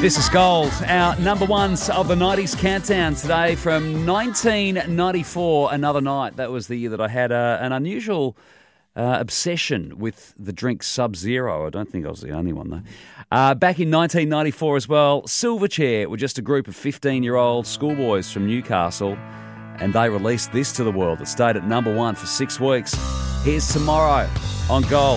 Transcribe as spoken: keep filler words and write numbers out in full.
This is Gold, our number ones of the nineties countdown today from nineteen ninety-four, Another Night. That was the year that I had uh, an unusual uh, obsession with the drink Sub-Zero. I don't think I was the only one, though. Uh, back in nineteen ninety-four as well, Silverchair were just a group of fifteen-year-old schoolboys from Newcastle, and they released this to the world. It stayed at number one for six weeks. Here's Tomorrow on Gold.